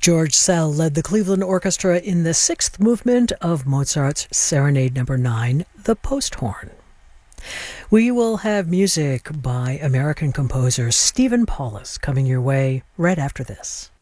George Szell led the Cleveland Orchestra in the sixth movement of Mozart's Serenade No. 9, the Posthorn. We will have music by American composer Stephen Paulus coming your way right after this.